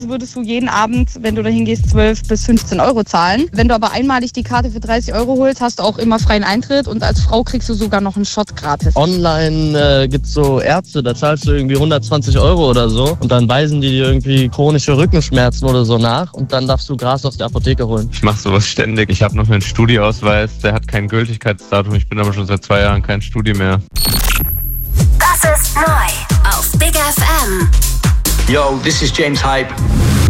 würdest du jeden Abend, wenn du dahin gehst, 12 bis 15 Euro zahlen. Wenn du aber einmalig die Karte für 30 Euro holst, hast du auch immer freien Eintritt und als Frau kriegst du sogar noch einen Shot gratis. Online gibt's so Ärzte, da zahlst du irgendwie 120 Euro oder so und dann weisen die dir irgendwie chronische Rückenschmerzen oder so nach und dann darfst du Gras aus der Apotheke holen. Ich mache sowas ständig. Ich habe noch einen Studieausweis, der hat kein Gültigkeitsdatum. Ich bin aber schon seit 2 Jahren kein Studi mehr. Das ist neu auf Big FM. Yo, this is James Hype.